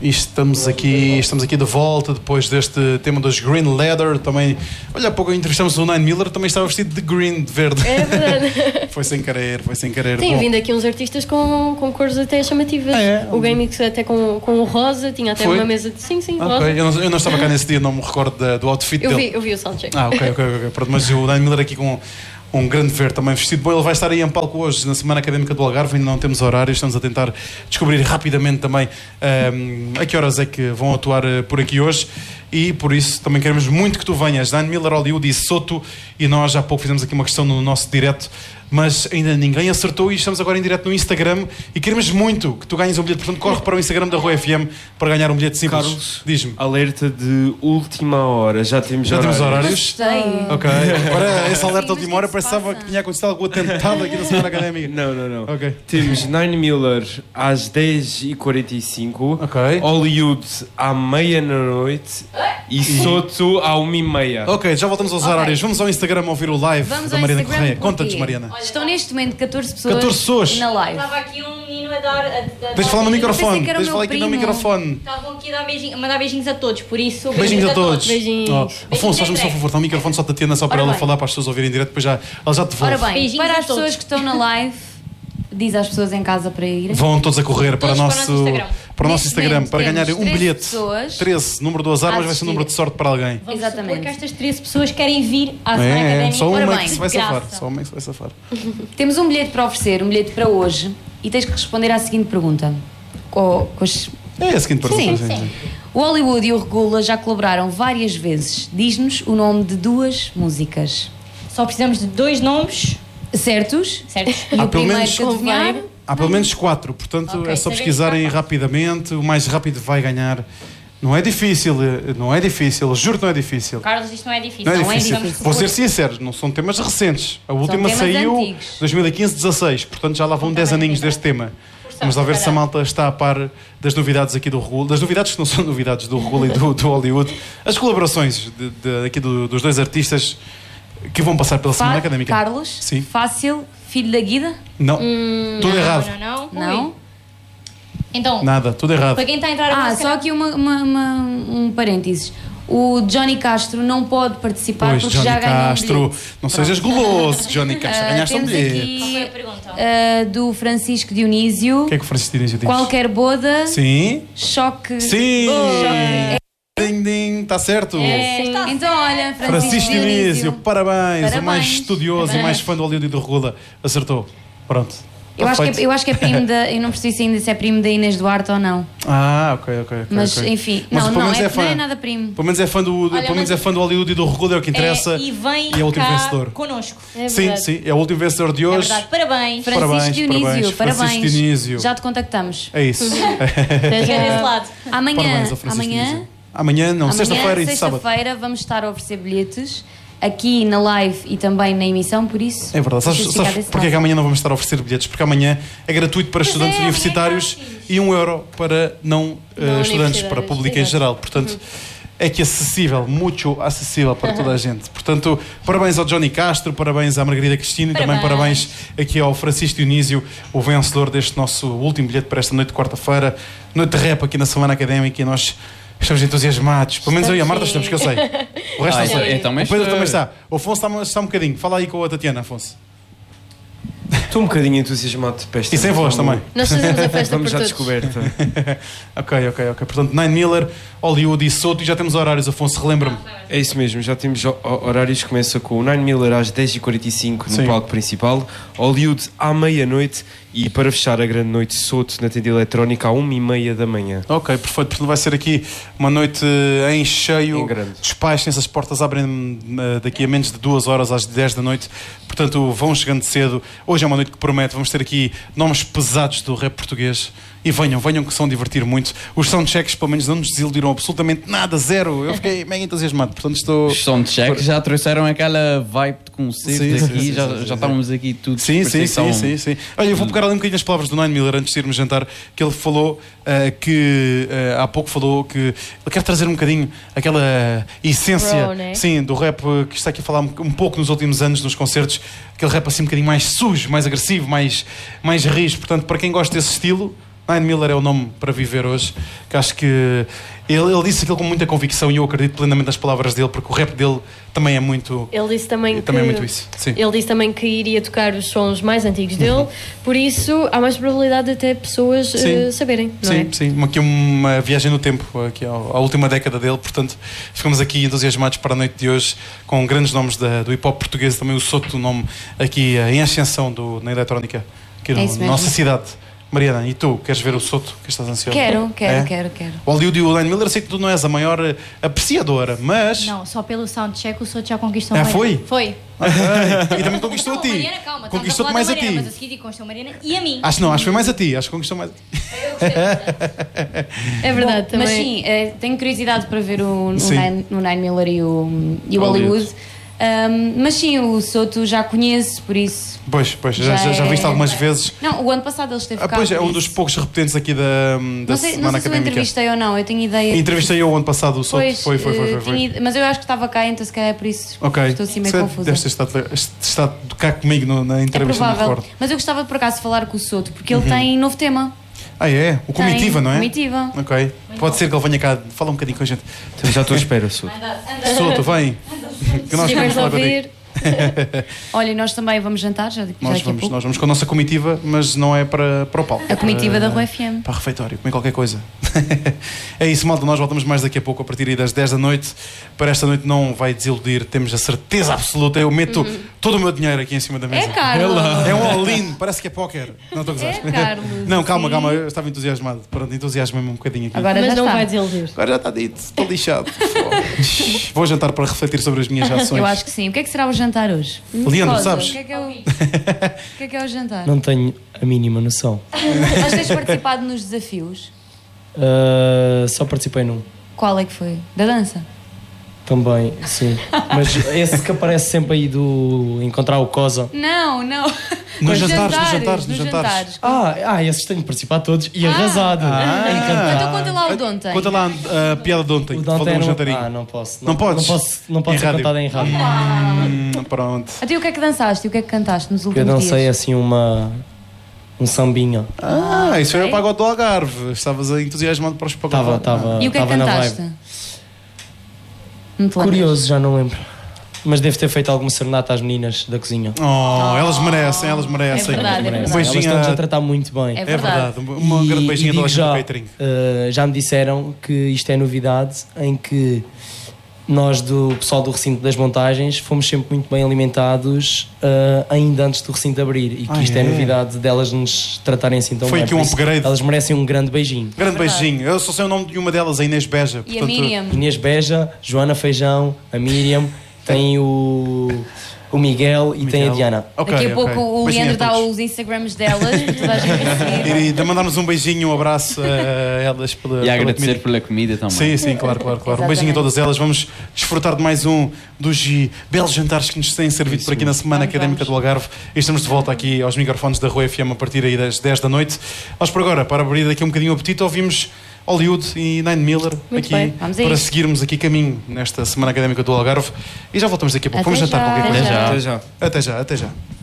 E estamos aqui de volta depois deste tema dos Green Leather. Também, olha, há pouco entrevistamos o Nine Miller, também estava vestido de green, de verde. É verdade. Foi sem querer. Tem vindo aqui uns artistas com cores até chamativas. O Gamix até com o rosa, tinha até uma mesa de rosa. Eu não estava cá nesse dia, não me recordo do outfit dele. Eu vi o soundcheck. Ok. Pronto, mas o Nine Miller aqui com um grande verde também vestido bom. Ele vai estar aí em palco hoje na Semana Académica do Algarve. Ainda não temos horário, estamos a tentar descobrir rapidamente também a que horas é que vão atuar por aqui hoje, e por isso também queremos muito que tu venhas. Nine Miller, Hollywood e Soto, e nós há pouco fizemos aqui uma questão no nosso direto, mas ainda ninguém acertou, e estamos agora em direto no Instagram e queremos muito que tu ganhes um bilhete. Portanto, corre para o Instagram da Rua FM para ganhar um bilhete simples. Carlos, diz-me. Alerta de última hora, já temos horários? Ok. Agora esse alerta de última hora pensava que tinha acontecido algum atentado aqui na Semana Académica. Não. Okay. Temos Nine Miller às 10h45, Hollywood à meia-noite e Soto à 1h30. Ok, já voltamos aos horários. Vamos ao Instagram ouvir o live da Mariana Correia. Conta-nos, Mariana. Olha, estão neste momento 14 pessoas na live. Estava aqui um menino a dar... Tens de falar no microfone. Tens de falar aqui no microfone. Estavam aqui a mandar beijinhos a todos, por isso... Beijinhos a todos. Beijinhos. Afonso, faz-me só um favor, dá o microfone só da Tatiana, só para ela falar, para as pessoas ouvirem direto, depois ela já te devolve. Ora bem, para as pessoas que estão na live, diz às pessoas em casa para irem. Vão todos a correr para o nosso Instagram para ganharem um bilhete. 13, número do azar, mas vai ser um número de sorte para alguém. Exatamente. Porque estas 13 pessoas querem vir à Semana Académica. Só uma que se vai safar. Só uma que se vai safar. Temos um bilhete para oferecer, um bilhete para hoje, e tens que responder à seguinte pergunta. É a seguinte pergunta. Sim. O Hollywood e o Regula já colaboraram várias vezes. Diz-nos o nome de 2 músicas. Só precisamos de 2 nomes certos. E o primeiro que adivinhar... Há pelo menos 4, portanto é só pesquisarem rapidamente. O mais rápido vai ganhar. Não é difícil, juro que não é difícil. Carlos, isto não é difícil. Não é difícil. Vou ser sincero, não são temas recentes. A última saiu 2015-16, portanto já lá vão 10 aninhos deste tema. Vamos lá ver se a malta está a par das novidades aqui do Regula, das novidades que não são novidades do Regula e do Hollywood, as colaborações aqui dos 2 artistas que vão passar pela Semana Académica. Carlos, sim. Fácil, filho da Guida? Não, tudo errado. Não? Então, nada, tudo errado. Para quem está a entrar só aqui um parênteses. O Johnny Castro não pode participar porque já ganhou um bilhete. Não sejas guloso, Johnny Castro, ganhaste um bilhete. Qual foi a pergunta? Do Francisco Dionísio. O que é que o Francisco Dionísio diz? Qualquer boda. Sim. Choque. Sim. Ding, ding, está certo? Então, olha, Francisco Dionísio, parabéns. O mais estudioso e mais fã do Hollywood e do Regula acertou. Pronto. Eu acho que é primo da... Eu não preciso ainda se é primo da Inês Duarte ou não. Ok. Mas, enfim... Mas, não é nada primo. Pelo menos é fã do Hollywood e do Regula, é o que interessa. E vem é o último vencedor connosco. Sim, é o último vencedor de hoje. É verdade. Parabéns. Francisco Dionísio, Francisco Dionísio. Já te contactamos. É isso. Desse lado. Amanhã, não, sexta-feira e sábado. Sexta-feira vamos estar a oferecer bilhetes aqui na live e também na emissão, por isso... É verdade. Sabes porque é que amanhã não vamos estar a oferecer bilhetes? Porque amanhã é gratuito para estudantes universitários e €1 para não estudantes, para público em geral. Portanto, é que acessível, muito acessível para toda a gente. Portanto, parabéns ao Johnny Castro, parabéns à Margarida Cristina e também parabéns aqui ao Francisco Dionísio, o vencedor deste nosso último bilhete para esta noite de quarta-feira, noite de rap aqui na Semana Académica, e nós... Estamos entusiasmados. Pelo menos eu e a Marta estamos, que eu sei. O resto não sei. O Pedro também está. O Afonso está um bocadinho. Fala aí com a Tatiana, Afonso. Estou um bocadinho entusiasmado de peste. E sem voz também. Nós fazemos a festa Vamos por à todos. descoberta. Ok. Portanto, Nine Miller, Hollywood e Soto. E já temos horários, Afonso, relembra-me. É isso mesmo, já temos horários. Começa com o Nine Miller às 10h45 no palco principal, Hollywood à meia-noite, e para fechar a grande noite, Soto na tenda eletrónica à 1h30 da manhã. Ok, perfeito. Portanto, vai ser aqui uma noite em cheio. Despachem-se, as portas abrem daqui a menos de 2 horas, às 10 da noite. Portanto, vão chegando cedo. Hoje é uma noite que promete. Vamos ter aqui nomes pesados do rap português. E venham que se vão divertir muito. Os soundchecks, pelo menos, não nos desiludiram absolutamente nada, zero. Eu fiquei mega entusiasmado. Portanto, Os soundchecks já trouxeram aquela vibe de concerto aqui. Já estávamos aqui tudo. Sim. Olha, eu vou pegar ali um bocadinho as palavras do Nine Miller antes de irmos jantar, que ele falou há pouco falou que ele quer trazer um bocadinho aquela essência do rap que está aqui a falar um pouco nos últimos anos nos concertos, aquele rap assim um bocadinho mais sujo, mais agressivo, mais rijo. Portanto, para quem gosta desse estilo, Nine Miller é o nome para viver hoje, que acho que ele disse aquilo com muita convicção e eu acredito plenamente nas palavras dele, porque o rap dele também é muito... Ele disse também é muito isso. Sim. Ele disse também que iria tocar os sons mais antigos dele, por isso há mais probabilidade de até pessoas saberem, não é? Sim, aqui uma viagem no tempo, aqui à última década dele, portanto ficamos aqui entusiasmados para a noite de hoje, com grandes nomes do hip-hop português, também o Soto, o nome aqui em ascensão na eletrónica, aqui na nossa cidade. Mariana, e tu, queres ver o Soto? Que estás ansiosa? Quero. O Hollywood e o Nine Miller, sei que tu não és a maior apreciadora, mas... Não, só pelo soundcheck o Soto já conquistou foi? Foi. E também conquistou a ti. Mariana, calma, conquistou-te mais a ti. Mas a seguir conquistou a Mariana e a mim. Acho que foi mais a ti, acho que conquistou mais a ti. É verdade, também. Mas sim, tenho curiosidade para ver o Nine Miller e o Hollywood. Mas sim, o Soto já conheço, por isso. Pois, já viste algumas vezes. Não, o ano passado ele esteve cá. Pois é, um dos poucos repetentes aqui da não sei Semana se eu Académica. entrevistei ou não, eu tenho ideia. Entrevistei eu o ano passado o Soto. Pois, foi. Mas eu acho que estava cá, então se calhar é por isso. Estou assim meio confusa. Deves ter estado cá comigo na entrevista. É provável. Mas eu gostava por acaso de falar com o Soto, porque ele tem novo tema. É? O Comitiva, não é? Comitiva. Ok. Pode ser que ele venha cá, fala um bocadinho com a gente. Já estou à espera, Soto. Soto, vem. Que nós queremos falar contigo. Olha, nós também vamos jantar nós vamos com a nossa comitiva, mas não é para o palco. A comitiva da Rua FM. Para o refeitório, comer qualquer coisa. É isso, malta, nós voltamos mais daqui a pouco, a partir das 10 da noite. Para esta noite não vai desiludir, temos a certeza absoluta. Eu meto todo o meu dinheiro aqui em cima da mesa. É Carlos. É um all-in, parece que é póquer. Não estou a gozar. É Carlos. Não, calma, eu estava entusiasmado. Pronto, entusiasmo-me um bocadinho aqui. Mas não vai desiludir. Agora já está dito, estou lixado. Vou jantar para refletir sobre as minhas ações. Eu acho que sim. O que é que será o jantar hoje? Leandro, sabes? O que é o jantar? Não tenho a mínima noção. Mas tens participado nos desafios? Só participei num. Qual é que foi? Da dança? Também, sim. Mas esse que aparece sempre aí do encontrar o Cosa. Não. Nos jantares. Esses tenho participado todos e arrasado. Então conta lá o de ontem. Conta lá a piada de ontem. O de ontem não posso. Não podes? Não pode ser contada em rádio. Pronto. Até o que é que dançaste e o que é que cantaste nos últimos dias? dias? Eu dancei assim um sambinho. Isso era o pagode do Algarve. Estavas entusiasmado para os pagodes. Estava. E o que é que cantaste? Curioso, já não lembro. Mas devo ter feito alguma serenata às meninas da cozinha. Elas merecem. É verdade. Um beijinho. Elas estão-nos a tratar muito bem. É verdade. Um grande beijinho a todas do catering. Já me disseram que isto é novidade, em que nós do pessoal do recinto das montagens fomos sempre muito bem alimentados ainda antes do recinto abrir, e que isto é novidade delas nos tratarem assim tão bem. Foi aqui um upgrade. Elas merecem um grande beijinho. Beijinho. Eu só sei o nome de uma delas, a Inês Beja. E a Miriam. Inês Beja, Joana Feijão, a Miriam, tem o Miguel e tem a Diana. Daqui a pouco o Leandro dá os Instagrams delas para toda a gente seguir. E de mandarmos um beijinho, um abraço a elas e agradecer pela comida também. Sim, claro. Um beijinho a todas elas. Vamos desfrutar de mais um dos belos jantares que nos têm servido por aqui na Semana Académica do Algarve. E estamos de volta aqui aos microfones da Rua FM a partir aí das 10 da noite. Nós por agora, para abrir daqui um bocadinho o apetite, ouvimos Hollywood e Nine Miller aqui para seguirmos aqui caminho nesta Semana Académica do Algarve. E já voltamos daqui a pouco. Vamos jantar qualquer coisa. Até já. Até já.